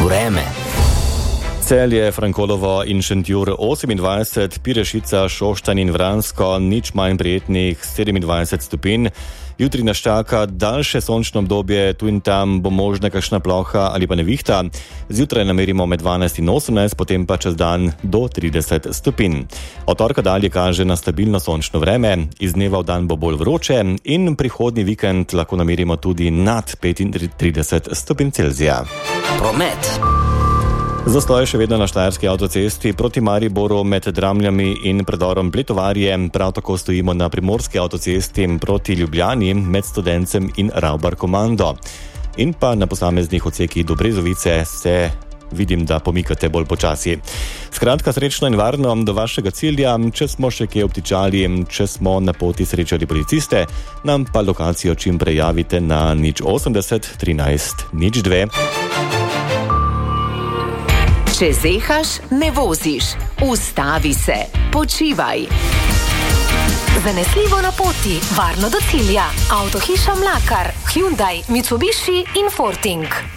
vreme. Celje, Frankolovo in Šentjur 28, Pirešica, Šoštanj in Vransko nič manj prijetnih 27 stopinj. Jutri nas čaka daljše sončno obdobje, tu in tam bo možna kakšna ploha ali pa nevihta. Zjutraj namerimo med 12 in 18, potem pa čez dan do 30 stopinj. Od torka dalje kaže na stabilno sončno vreme, iz dneva v dan bo bolj vroče in prihodnji vikend lahko namerimo tudi nad 35 stopinj Celzija. Promet. Zastoj še vedno na Štajerski avtocesti proti Mariboru med Dramljami in predorom Bletovarje. Prav tako stojimo na Primorski avtocesti proti Ljubljani med Studencem in Ravbar Komando. In pa na posameznih odsekih do Brezovice se vidim, da pomikate bolj počasi. Skratka, srečno in varno do vašega cilja. Če smo še kje obtičali, če smo na poti srečali policiste, nam pa lokacijo čim prej javite na 080 13 02. Če zehaš, ne voziš. Ustavi se. Počivaj. Zanesljivo na poti, varno do cilja. Avtohiša Mlakar, Hyundai, Mitsubishi in Forting.